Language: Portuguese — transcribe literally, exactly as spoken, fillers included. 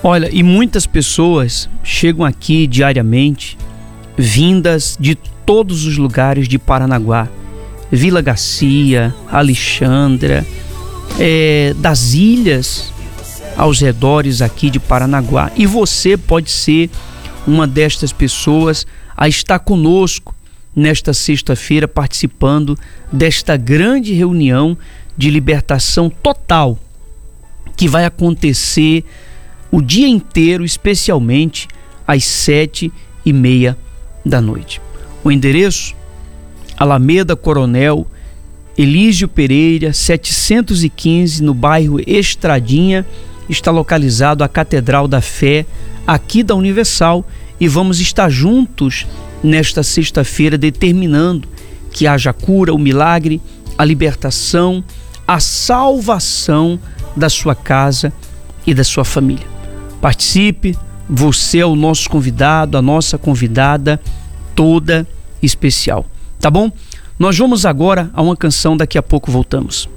Olha, e muitas pessoas chegam aqui diariamente, vindas de todos os lugares de Paranaguá, Vila Garcia, Alexandra, é, das ilhas aos redores aqui de Paranaguá. E você pode ser uma destas pessoas a estar conosco nesta sexta-feira, participando desta grande reunião de libertação total que vai acontecer o dia inteiro, especialmente às sete e meia da noite. O endereço: Alameda Coronel Elísio Pereira, setecentos e quinze, no bairro Estradinha. Está localizado a Catedral da Fé, aqui da Universal, e vamos estar juntos nesta sexta-feira, determinando que haja cura, o milagre, a libertação, a salvação da sua casa e da sua família. Participe, você é o nosso convidado, a nossa convidada toda especial, tá bom? Nós vamos agora a uma canção, daqui a pouco voltamos.